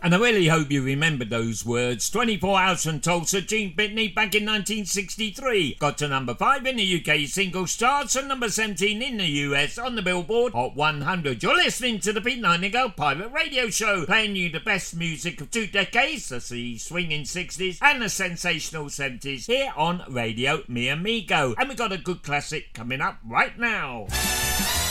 And I really hope you remember those words. 24 Hours from Tulsa, Gene Pitney back in 1963. Got to number 5 in the UK singles charts and number 17 in the US on the Billboard Hot 100. You're listening to the Pete Nightingale Pirate Radio Show, playing you the best music of 2 decades, that's the swinging 60s and the sensational 70s, here on Radio Mi Amigo. And we got a good classic coming up right now.